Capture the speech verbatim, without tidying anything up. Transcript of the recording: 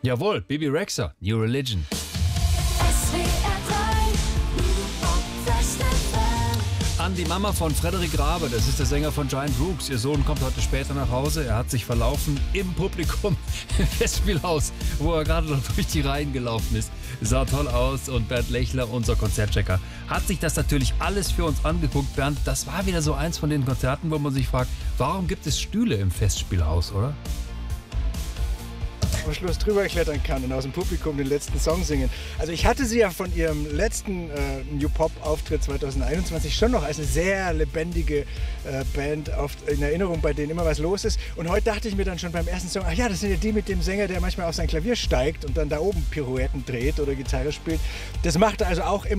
Jawohl, Bibi Rexha, New Religion. S W R drei Festival. An die Mama von Frederik Rabe, das ist der Sänger von Giant Rooks. Ihr Sohn kommt heute später nach Hause. Er hat sich verlaufen im Publikum im Festspielhaus, wo er gerade noch durch die Reihen gelaufen ist. Sah toll aus und Bernd Lechler, unser Konzertchecker, hat sich das natürlich alles für uns angeguckt. Bernd, das war wieder so eins von den Konzerten, wo man sich fragt, warum gibt es Stühle im Festspielhaus, oder? Am Schluss drüber klettern kann und aus dem Publikum den letzten Song singen. Also ich hatte sie ja von ihrem letzten äh, New Pop Auftritt zwanzig einundzwanzig schon noch als eine sehr lebendige äh, Band auf, in Erinnerung, bei denen immer was los ist. Und heute dachte ich mir dann schon beim ersten Song, ach ja, das sind ja die mit dem Sänger, der manchmal auf sein Klavier steigt und dann da oben Pirouetten dreht oder Gitarre spielt. Das macht er also auch immer.